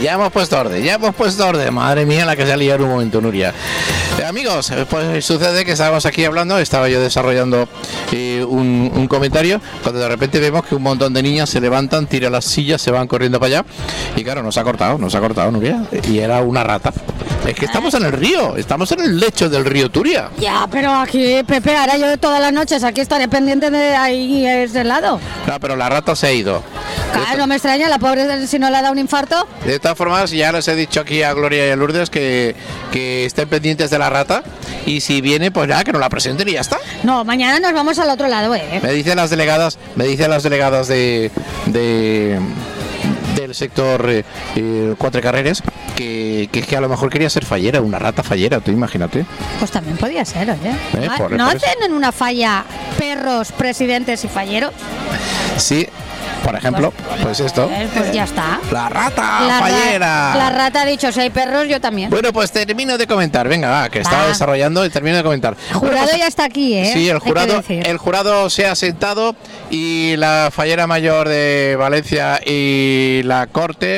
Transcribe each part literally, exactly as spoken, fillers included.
Ya hemos puesto orden, ya hemos puesto orden. Madre mía, la que se ha liado en un momento, Nuria. Eh, amigos, pues sucede que estábamos aquí hablando, estaba yo desarrollando eh, un, un comentario, cuando de repente vemos que un montón de niñas se levantan, tiran las sillas, se van corriendo para allá. Y claro, nos ha cortado, nos ha cortado, Nuria. Y era una rata. Es que estamos en el río, estamos en el lecho del río Turia. Ya, pero aquí, Pepe, ahora yo todas las noches aquí estaré pendiente de ahí, ese lado. No, pero la rata se ha ido. Claro, no me extraña, la pobre si no le ha dado un infarto. De todas formas, ya les he dicho aquí a Gloria y a Lourdes que, que estén pendientes de la rata. Y si viene, pues ya, que nos la presenten y ya está. No, mañana nos vamos al otro lado, ¿eh? Me dicen las delegadas, me dicen las delegadas de... de del sector eh, eh, Cuatro Carreras que, que, que a lo mejor quería ser fallera, una rata fallera, tú imagínate. Pues también podía ser, oye. Eh, ¿No, por, ¿no por hacen en una falla perros, presidentes y falleros? Sí, por ejemplo, pues, pues esto. Pues, pues ya está. La rata la fallera. Ra la rata ha dicho, si hay perros, yo también. Bueno, pues termino de comentar, venga, va, que estaba desarrollando y termino de comentar. El jurado bueno, pues, ya está aquí, ¿eh? Sí, el jurado, el jurado se ha sentado y la fallera mayor de Valencia y la corte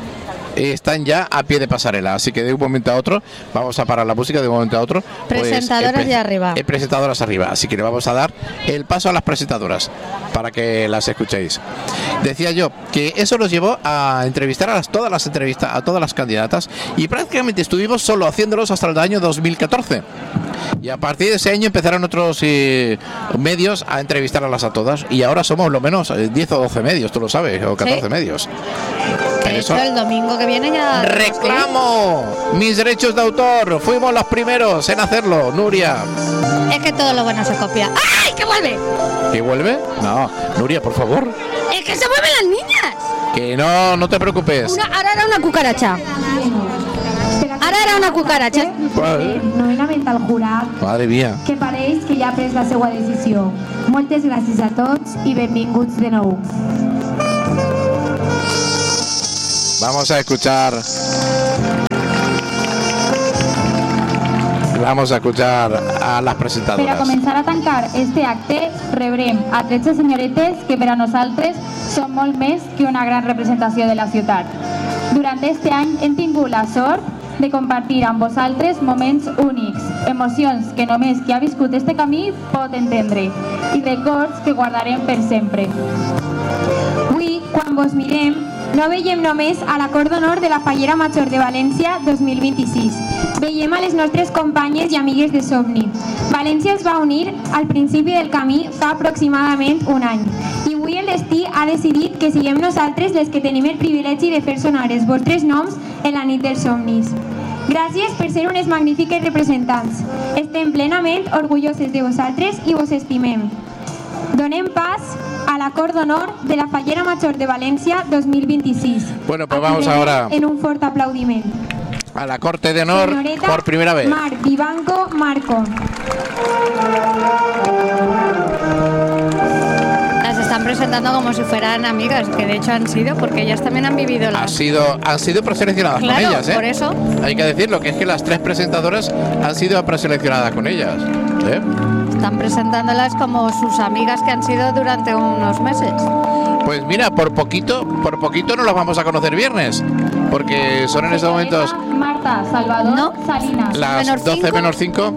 están ya a pie de pasarela, así que de un momento a otro vamos a parar la música de un momento a otro. Presentadoras pues, de arriba. Eh, presentadoras arriba, así que le vamos a dar el paso a las presentadoras para que las escuchéis. Decía yo que eso nos llevó a entrevistar a las, todas las entrevistas a todas las candidatas y prácticamente estuvimos solo haciéndolos hasta el año dos mil catorce. Y a partir de ese año empezaron otros eh, medios a entrevistarlas a todas y ahora somos lo menos eh, diez o doce medios, tú lo sabes, o catorce ¿sí? medios. De hecho, el domingo que viene ya... ¡Reclamo! Mis derechos de autor. Fuimos los primeros en hacerlo, Nuria. Es que todo lo bueno se copia. ¡Ay, que vuelve! ¿Que vuelve? No, Nuria, por favor. ¡Es que se mueven las niñas! Que no, no te preocupes. Una, ahora era una cucaracha. Ara era una cucaracha. Novament al jurat. Madre mía. Que pareix que ja ha pres la seva decisió. Moltes gràcies a tots i benvinguts de nou. Vamos a escuchar. Vamos a escuchar a las presentadoras. Per a començar a tancar este acte, rebrem a tretze senyoretes que per a nosaltres són molt més que una gran representació de la ciutat. Durant este any hem tingut la sort de compartir amb vosaltres moments únics, emocions que només qui ha viscut este camí pot entendre i records que guardarem per sempre. Avui, quan vos mirem, no veiem només a la Cor d'Honor de la Fallera Major de València dos mil vint-i-sis. Veiem a les nostres companyes i amigues de somni. València es va unir al principi del camí fa aproximadament un any. I avui el destí ha decidit que siguem nosaltres les que tenim el privilegi de fer sonar els vostres noms en la nit dels somnis. Gràcies per ser unes magnífiques representants. Estem plenament orgulloses de vosaltres i vos estimem. Donem pas a la Cor d'Honor de la Fallera Major de València dos mil vint-i-sis. Bueno, pues vamos ahora en un fort aplaudiment a la Corte de Honor Señorita por primera vez. Mar Vivanco Marco. Las están presentando como si fueran amigas, que de hecho han sido, porque ellas también han vivido las... Ha sido, han sido preseleccionadas claro, con ellas, ¿eh? Por eso. Hay que decirlo, que es que las tres presentadoras han sido preseleccionadas con ellas, ¿eh? Están presentándolas como sus amigas que han sido durante unos meses. Pues mira, por poquito, por poquito no las vamos a conocer viernes, porque son en estos momentos Marta Salvador no. Salinas. las doce menos cinco.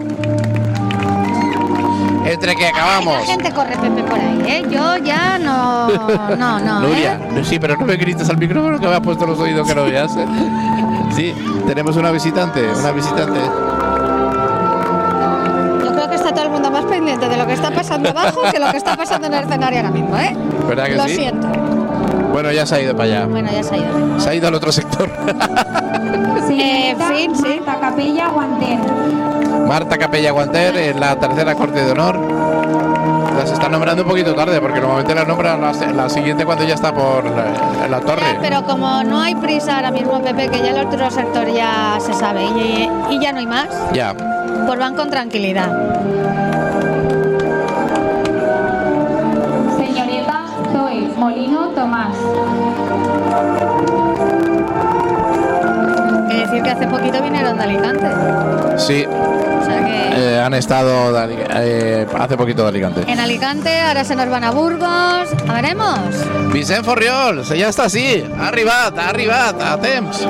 Entre que acabamos. Ay, la gente corre, Pepe, por ahí, ¿eh? Yo ya no, no, no. Nuria, ¿eh? sí, pero no me grites al micrófono que me has puesto los oídos que no veas. Sí, tenemos una visitante, una visitante. Está todo el mundo más pendiente de lo que está pasando abajo que lo que está pasando en el escenario ahora mismo, ¿eh? ¿Verdad que lo sí? siento. Bueno, ya se ha ido para allá. Bueno, ya se ha ido. Se ha ido al otro sector. Sí, eh, en fin, sí. Marta Capella Guanter. Marta Capella Guanter en la tercera Corte de Honor. Las están nombrando un poquito tarde, porque normalmente las nombran la, la siguiente cuando ya está por la, la torre. Ya, pero como no hay prisa ahora mismo, Pepe, que ya el otro sector ya se sabe y, y ya no hay más. Ya. Pues van con tranquilidad. Señorita Zoe Molino Tomás. Es decir, que hace poquito vinieron de Alicante. Sí. O sea que... eh, han estado de, eh, hace poquito de Alicante. En Alicante, ahora se nos van a Burgos. A veremos. Vicent Forriol, ya está así. Ha arribat, ha arribat, a temps.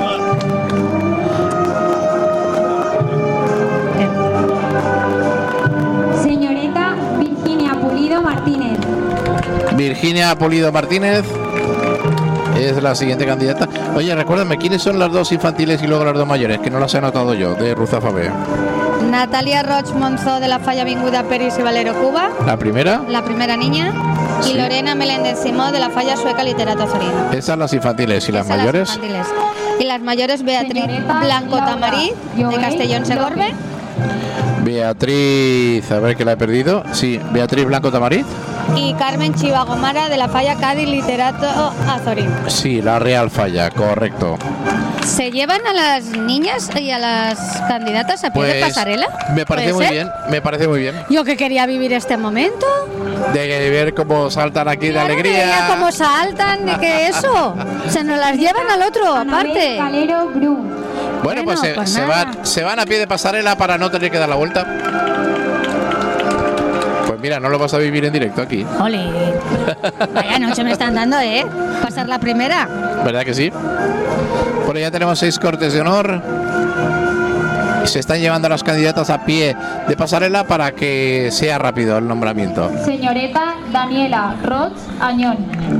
Señorita Virginia Pulido Martínez. Virginia Pulido Martínez es la siguiente candidata. Oye, recuérdame, ¿quiénes son las dos infantiles y luego las dos mayores? Que no las he anotado yo, de Ruzafa B. Natalia Roig Monzó de la Falla Vinguda Peris y Valero Cuba. ¿La primera? La primera niña. Y Sí. Lorena Meléndez Simó de la Falla Sueca Literato Zorín. Esas las infantiles. ¿Y las Esas mayores? Las infantiles. Y las mayores, Beatriz Señorita Blanco Laura Tamariz de Joel Castellón Segorbe. Beatriz, a ver que la he perdido. Sí, Beatriz Blanco Tamariz. Y Carmen Chivagomara de la Falla Cádiz Literato Azorín. Sí, la Real Falla, correcto. ¿Se llevan a las niñas y a las candidatas a pie de pasarela? Me parece muy ¿Puede ser? bien, me parece muy bien. Yo que quería vivir este momento. De ver cómo saltan aquí de Claro, alegría. mira cómo saltan, de que eso. Se nos las llevan al otro, aparte. Valero Bru. Bueno, pues, Bueno, se, pues se nada. van, se van a pie de pasarela para no tener que dar la vuelta. Pues mira, no lo vas a vivir en directo aquí. Ole. Vaya noche me están dando, ¿eh? Pasar la primera. ¿Verdad que sí? Bueno, ya tenemos seis cortes de honor. Y se están llevando a las candidatas a pie de pasarela para que sea rápido el nombramiento. Señorita Daniela Roig Añón.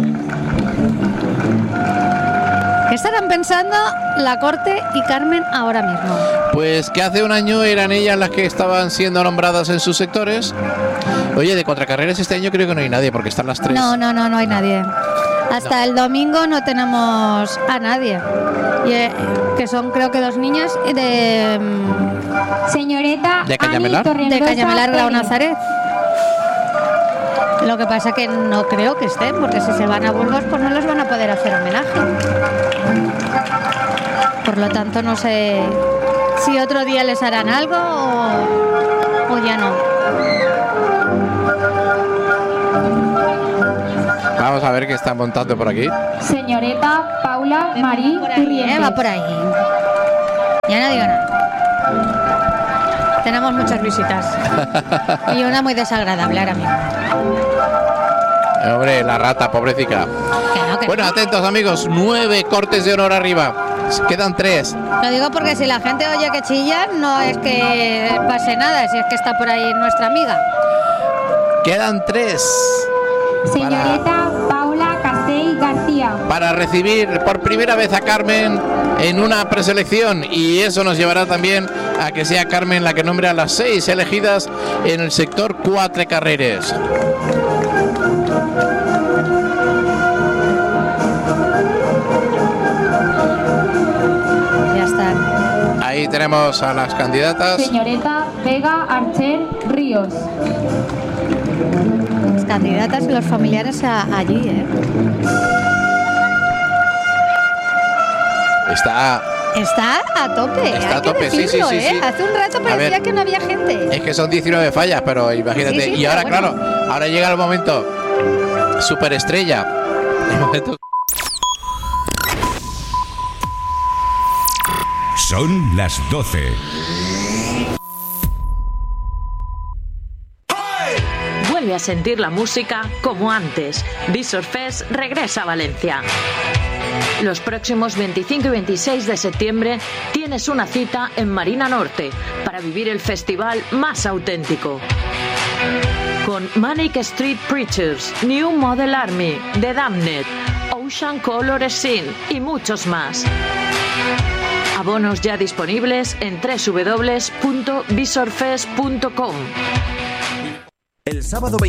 ¿Qué estarán pensando la Corte y Carmen ahora mismo? Pues que hace un año eran ellas las que estaban siendo nombradas en sus sectores. Oye, de contracarreras este año creo que no hay nadie porque están las tres. No, no, no, no hay nadie. Hasta el domingo no tenemos a nadie. Y, eh, que son creo que dos niñas de, mm, Señorita ¿De Cañamelar? Ani de Torrendosa Cañamelar Grau Pérez. Nazaret. Lo que pasa que no creo que estén, porque si se van a Burgos pues no les van a poder hacer homenaje. Por lo tanto no sé si otro día les harán algo o, o ya no. Vamos a ver qué están montando por aquí. Señorita Paula Marí Por ahí, ¿eh? Turrientes. Va por ahí. Ya no digo nada. Tenemos muchas visitas. Y una muy desagradable ahora mismo. Eh, Hombre, la rata, pobrecita. Que no, que Bueno, no. atentos amigos, nueve cortes de honor arriba. Quedan tres. Lo digo porque si la gente oye que chillan, no es que pase nada, si es que está por ahí nuestra amiga. Quedan tres. Señorita Paula Castell García. Para recibir por primera vez a Carmen en una preselección, y eso nos llevará también a que sea Carmen la que nombre a las seis elegidas en el sector Cuatro Carreres. Ya están. Ahí tenemos a las candidatas. Señorita Vega Archer Ríos. Las candidatas y los familiares a- allí, ¿eh? Está, Está a tope, Está hay a tope, que sí, sí, decirlo, sí, ¿eh? sí. Hace un rato A parecía ver. que no había gente. es que son diecinueve fallas, pero imagínate. Sí, sí, y pero ahora, bueno. claro, ahora llega el momento superestrella. El momento. Son las doce. Vuelve a sentir la música como antes. Visor Fest regresa a Valencia. Los próximos veinticinco y veintiséis de septiembre tienes una cita en Marina Norte para vivir el festival más auténtico. Con Manic Street Preachers, New Model Army, The Damned, Ocean Color Scene y muchos más. Abonos ya disponibles en doble u doble u doble u punto visorfest punto com. El sábado